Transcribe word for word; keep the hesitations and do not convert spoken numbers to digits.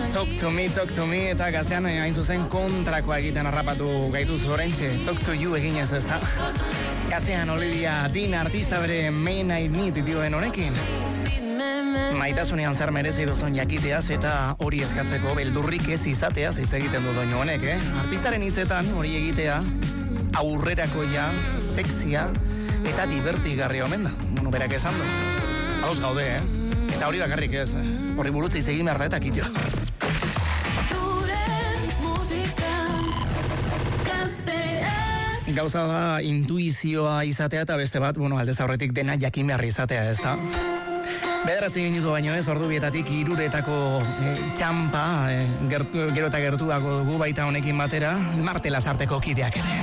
Talk to me, talk to me, eta gaztean hain zuzen kontrakoa egiten harrapatu gaitu zorentxe. Talk to you eginez ez da. Gaztean Olivia Dean artista bere Main I Need dioen honekin. Maitasunean zer merezi duzun jakiteaz eta hori eskatzeko beldurrik ez izateaz hitz egiten du doinu honek, eh? Artistaren hitzetan hori egitea aurrerakoia, sexia eta divertigarria omen da. Bueno, berak esan du. Ados gaude, eh? Eta hori bakarrik ez, eh? Horri buruz hitz egin behar da eta kitio. Gauza da intuizioa izatea eta beste bat, bueno, aldez aurretik dena jakin behar izatea, ez da? Bederatzi minutu baino ez, ordu bietatik hiruretako e, txampa, e, gertu, gero eta gertuago dugu baita honekin batera, Marte Lasarteko kideak ere.